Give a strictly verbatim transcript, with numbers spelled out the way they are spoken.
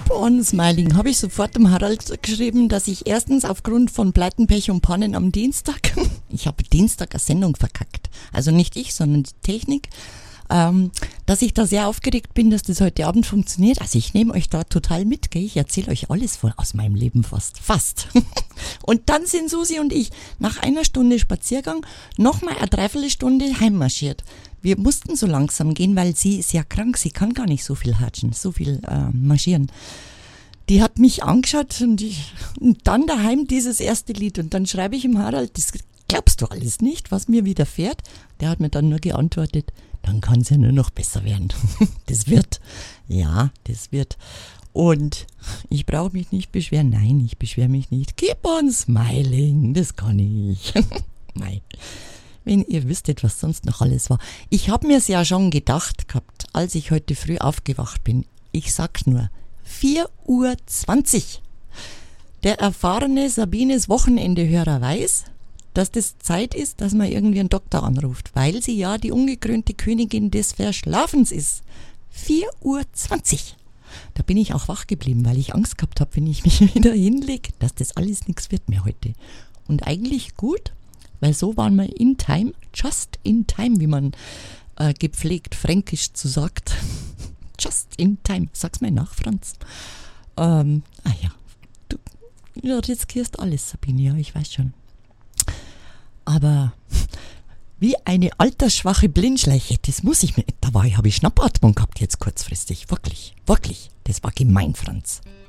on Smiling habe ich sofort dem Harald geschrieben, dass ich erstens aufgrund von Pleiten, Pech und Pannen am Dienstag, ich habe Dienstag eine Sendung verkackt, also nicht ich, sondern die Technik, ähm, dass ich da sehr aufgeregt bin, dass das heute Abend funktioniert. Also ich nehme euch da total mit, gell? Ich erzähle euch alles von, aus meinem Leben fast, fast. Und dann sind Susi und ich nach einer Stunde Spaziergang nochmal eine Dreiviertelstunde heimmarschiert. Wir mussten so langsam gehen, weil sie ist ja krank, sie kann gar nicht so viel hatschen, so viel äh, marschieren. Die hat mich angeschaut und, ich, und dann daheim dieses erste Lied und dann schreibe ich ihm Harald, das glaubst du alles nicht, was mir widerfährt? Der hat mir dann nur geantwortet, dann kann es ja nur noch besser werden. Das wird, ja, das wird. Und ich brauche mich nicht beschweren, nein, ich beschwere mich nicht. Keep on smiling, das kann ich. Nein. Wenn ihr wüsstet, was sonst noch alles war. Ich habe mir es ja schon gedacht gehabt, als ich heute früh aufgewacht bin. Ich sag's nur, vier Uhr zwanzig. Der erfahrene Sabines Wochenendehörer weiß, dass das Zeit ist, dass man irgendwie einen Doktor anruft, weil sie ja die ungekrönte Königin des Verschlafens ist. vier Uhr zwanzig. Da bin ich auch wach geblieben, weil ich Angst gehabt habe, wenn ich mich wieder hinlege, dass das alles nichts wird mehr heute. Und eigentlich gut, weil so waren wir in time, just in time, wie man äh, gepflegt fränkisch zu sagt. Just in time. Sag's mal nach, Franz. Ähm, ah ja, du, du riskierst alles, Sabine, ja, ich weiß schon. Aber wie eine altersschwache Blindschleiche, das muss ich mir, da war ich, habe ich Schnappatmung gehabt jetzt kurzfristig, wirklich, wirklich, das war gemein, Franz.